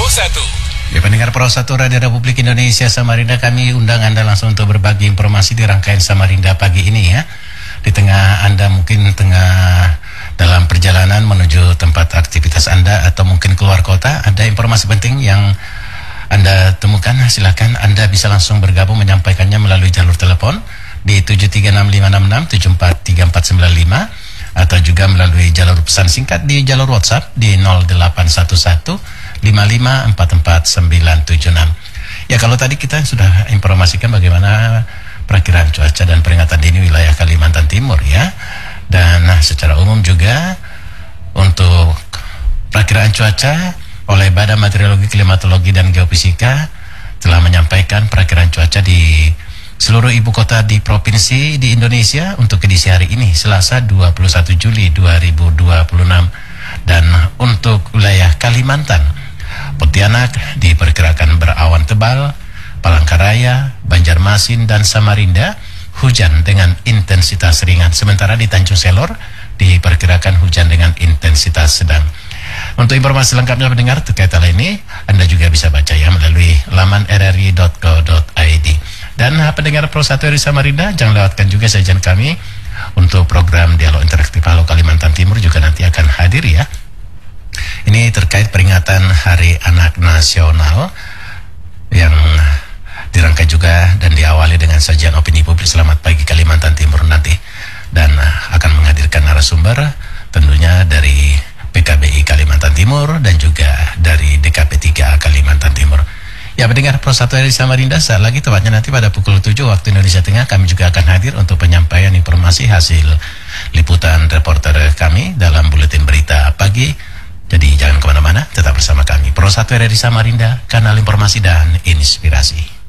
1. Ya, pendengar Pro 1 Radio Republik Indonesia Samarinda, kami undang Anda langsung untuk berbagi informasi di rangkaian Samarinda pagi ini ya. Di tengah Anda mungkin dalam perjalanan menuju tempat aktivitas Anda atau mungkin keluar kota, ada informasi penting yang Anda temukan, silakan Anda bisa langsung bergabung menyampaikannya melalui jalur telepon di 736566 743495 atau juga melalui jalur pesan singkat di jalur WhatsApp di 0811 5544976. Ya, kalau tadi kita sudah informasikan bagaimana perakiraan cuaca dan peringatan dini wilayah Kalimantan Timur ya. Dan secara umum juga untuk perakiraan cuaca oleh Badan Meteorologi, Klimatologi dan Geofisika telah menyampaikan perakiraan cuaca di seluruh ibu kota di provinsi di Indonesia untuk edisi hari ini Selasa 21 Juli 2026. Dan untuk wilayah Kalimantan, Pontianak diperkirakan berawan tebal, Palangkaraya, Banjarmasin dan Samarinda hujan dengan intensitas ringan. Sementara di Tanjung Selor diperkirakan hujan dengan intensitas sedang. Untuk informasi lengkapnya pendengar terkait hal ini, Anda juga bisa baca ya melalui laman rri.co.id. Dan pendengar Pro 1 dari Samarinda, jangan lewatkan juga sajian kami untuk program Dialog Interaktif Halo Kalimantan Timur juga nanti akan hadir ya. Ini terkait peringatan Hari Anak Nasional yang dirangkai juga dan diawali dengan sajian opini publik Selamat Pagi Kalimantan Timur nanti, dan akan menghadirkan narasumber tentunya dari PKBI Kalimantan Timur dan juga dari DKP 3A Kalimantan Timur. Ya, pendengar Pro 1 dari Samarinda, saat lagi tepatnya nanti pada pukul 7 waktu Indonesia Tengah kami juga akan hadir untuk penyampaian informasi hasil liputan reporter kami dalam buletin berita pagi. Jadi jangan kemana-mana, tetap bersama kami Pro 1 dari Samarinda, kanal informasi dan inspirasi.